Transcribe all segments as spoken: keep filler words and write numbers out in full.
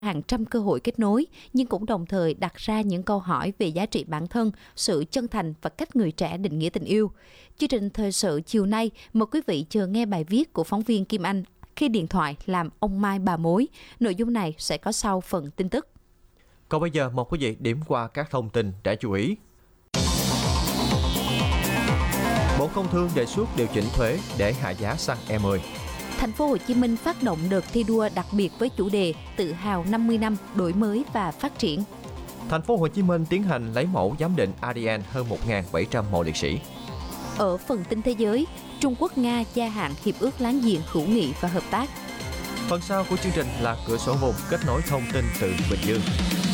hàng trăm cơ hội kết nối, nhưng cũng đồng thời đặt ra những câu hỏi về giá trị bản thân, sự chân thành và cách người trẻ định nghĩa tình yêu. Chương trình thời sự chiều nay, mời quý vị chờ nghe bài viết của phóng viên Kim Anh khi điện thoại làm ông Mai bà mối. Nội dung này sẽ có sau phần tin tức. Còn bây giờ mời quý vị điểm qua các thông tin đã chú ý. Bộ Công Thương đề xuất điều chỉnh thuế để hạ giá xăng E mười. Thành phố Hồ Chí Minh phát động đợt thi đua đặc biệt với chủ đề Tự hào năm mươi năm đổi mới và phát triển. Thành phố Hồ Chí Minh tiến hành lấy mẫu giám định a đê en hơn một nghìn bảy trăm mộ liệt sĩ. Ở phần tin thế giới, Trung Quốc Nga gia hạn hiệp ước láng giềng hữu nghị và hợp tác. Phần sau của chương trình là cửa sổ vùng kết nối thông tin từ Bình Dương.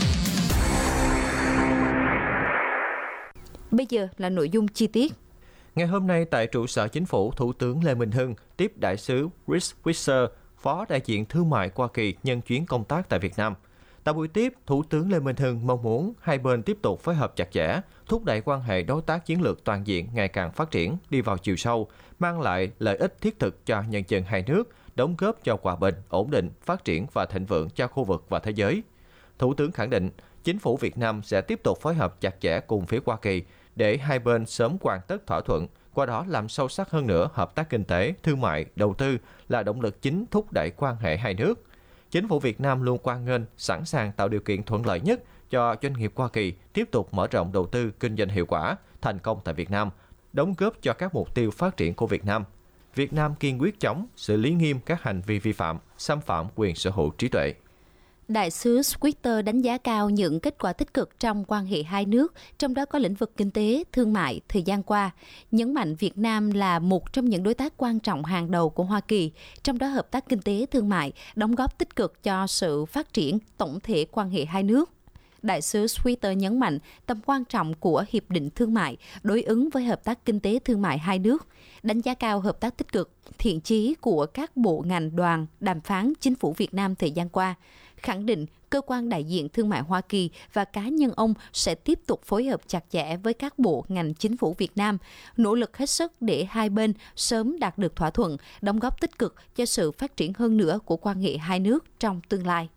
Bây giờ là nội dung chi tiết. Ngày hôm nay tại trụ sở chính phủ, Thủ tướng Lê Minh Hưng tiếp đại sứ Chris Whisper, Phó đại diện thương mại Hoa Kỳ nhân chuyến công tác tại Việt Nam. Tại buổi tiếp, Thủ tướng Lê Minh Hưng mong muốn hai bên tiếp tục phối hợp chặt chẽ, thúc đẩy quan hệ đối tác chiến lược toàn diện ngày càng phát triển, đi vào chiều sâu, mang lại lợi ích thiết thực cho nhân dân hai nước, đóng góp cho hòa bình, ổn định, phát triển và thịnh vượng cho khu vực và thế giới. Thủ tướng khẳng định, chính phủ Việt Nam sẽ tiếp tục phối hợp chặt chẽ cùng phía Hoa Kỳ để hai bên sớm hoàn tất thỏa thuận, qua đó làm sâu sắc hơn nữa hợp tác kinh tế, thương mại, đầu tư là động lực chính thúc đẩy quan hệ hai nước. Chính phủ Việt Nam luôn hoan nghênh, sẵn sàng tạo điều kiện thuận lợi nhất cho doanh nghiệp Hoa Kỳ tiếp tục mở rộng đầu tư kinh doanh hiệu quả, thành công tại Việt Nam, đóng góp cho các mục tiêu phát triển của Việt Nam. Việt Nam kiên quyết chống, xử lý nghiêm các hành vi vi phạm, xâm phạm quyền sở hữu trí tuệ. Đại sứ Switter đánh giá cao những kết quả tích cực trong quan hệ hai nước, trong đó có lĩnh vực kinh tế, thương mại thời gian qua, nhấn mạnh Việt Nam là một trong những đối tác quan trọng hàng đầu của Hoa Kỳ, trong đó hợp tác kinh tế thương mại đóng góp tích cực cho sự phát triển tổng thể quan hệ hai nước. Đại sứ Switter nhấn mạnh tầm quan trọng của Hiệp định Thương mại đối ứng với hợp tác kinh tế thương mại hai nước, đánh giá cao hợp tác tích cực, thiện chí của các bộ ngành đoàn đàm phán chính phủ Việt Nam thời gian qua, khẳng định cơ quan đại diện thương mại Hoa Kỳ và cá nhân ông sẽ tiếp tục phối hợp chặt chẽ với các bộ ngành chính phủ Việt Nam, nỗ lực hết sức để hai bên sớm đạt được thỏa thuận, đóng góp tích cực cho sự phát triển hơn nữa của quan hệ hai nước trong tương lai.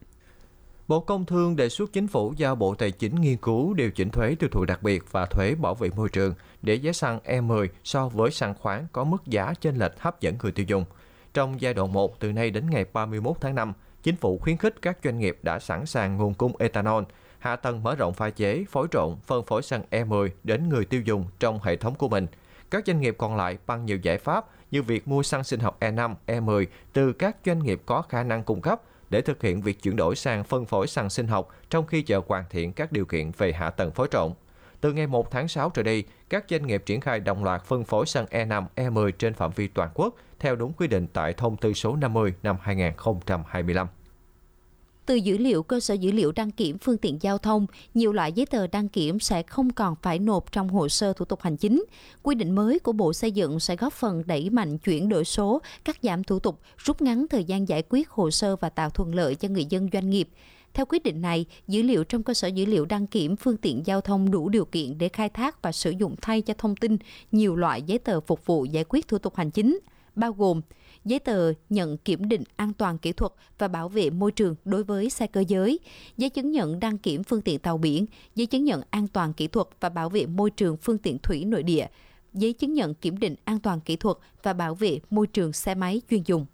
Bộ Công Thương đề xuất chính phủ giao Bộ Tài chính nghiên cứu điều chỉnh thuế tiêu thụ đặc biệt và thuế bảo vệ môi trường để giá xăng E mười so với xăng khoáng có mức giá chênh lệch hấp dẫn người tiêu dùng. Trong giai đoạn một, từ nay đến ngày ba mươi mốt tháng năm, chính phủ khuyến khích các doanh nghiệp đã sẵn sàng nguồn cung ethanol, hạ tầng mở rộng pha chế, phối trộn, phân phối xăng E mười đến người tiêu dùng trong hệ thống của mình. Các doanh nghiệp còn lại bằng nhiều giải pháp như việc mua xăng sinh học E năm, E mười từ các doanh nghiệp có khả năng cung cấp để thực hiện việc chuyển đổi sang phân phối xăng sinh học trong khi chờ hoàn thiện các điều kiện về hạ tầng phối trộn. Từ ngày một tháng sáu trở đi, các doanh nghiệp triển khai đồng loạt phân phối xăng E năm, E mười trên phạm vi toàn quốc theo đúng quy định tại thông tư số năm mươi năm hai nghìn không trăm hai mươi lăm. Từ dữ liệu cơ sở dữ liệu đăng kiểm phương tiện giao thông, nhiều loại giấy tờ đăng kiểm sẽ không còn phải nộp trong hồ sơ thủ tục hành chính. Quy định mới của Bộ Xây dựng sẽ góp phần đẩy mạnh chuyển đổi số, cắt giảm thủ tục, rút ngắn thời gian giải quyết hồ sơ và tạo thuận lợi cho người dân doanh nghiệp. Theo quyết định này, dữ liệu trong cơ sở dữ liệu đăng kiểm phương tiện giao thông đủ điều kiện để khai thác và sử dụng thay cho thông tin nhiều loại giấy tờ phục vụ giải quyết thủ tục hành chính, bao gồm giấy tờ nhận kiểm định an toàn kỹ thuật và bảo vệ môi trường đối với xe cơ giới, giấy chứng nhận đăng kiểm phương tiện tàu biển, giấy chứng nhận an toàn kỹ thuật và bảo vệ môi trường phương tiện thủy nội địa, giấy chứng nhận kiểm định an toàn kỹ thuật và bảo vệ môi trường xe máy chuyên dùng.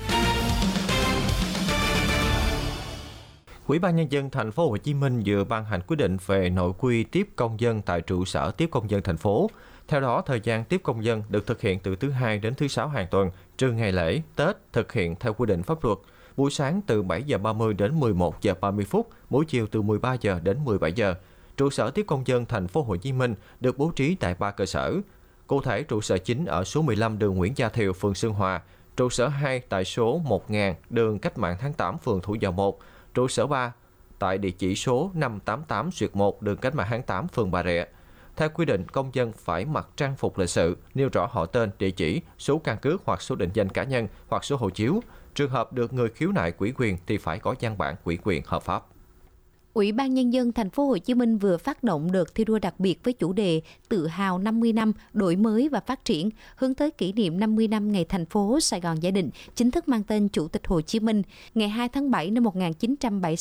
Ủy ban Nhân dân Thành phố Hồ Chí Minh vừa ban hành quyết định về nội quy tiếp công dân tại trụ sở tiếp công dân thành phố. Theo đó, thời gian tiếp công dân được thực hiện từ thứ Hai đến thứ Sáu hàng tuần, trừ ngày lễ, Tết, thực hiện theo quy định pháp luật. Buổi sáng từ bảy giờ ba mươi đến mười một giờ ba mươi phút, buổi chiều từ mười ba giờ đến mười bảy giờ. Trụ sở tiếp công dân Thành phố Hồ Chí Minh được bố trí tại ba cơ sở. Cụ thể, trụ sở chính ở số mười lăm đường Nguyễn Gia Thiều, phường Xuân Hòa, trụ sở hai tại số một nghìn đường Cách mạng tháng tám, phường Thủ Dầu Một, trụ sở ba tại địa chỉ số năm tám tám một đường Cách mạng tháng tám, phường Bà Rịa. Theo quy định, công dân phải mặc trang phục lịch sự, nêu rõ họ tên, địa chỉ, số căn cước hoặc số định danh cá nhân hoặc số hộ chiếu. Trường hợp được người khiếu nại ủy quyền thì phải có văn bản ủy quyền hợp pháp. Ủy ban Nhân dân Thành phố Hồ Chí Minh vừa phát động đợt thi đua đặc biệt với chủ đề Tự hào năm mươi năm đổi mới và phát triển, hướng tới kỷ niệm năm mươi năm ngày thành phố Sài Gòn Gia Định chính thức mang tên Chủ tịch Hồ Chí Minh, ngày hai tháng bảy năm một nghìn chín trăm bảy mươi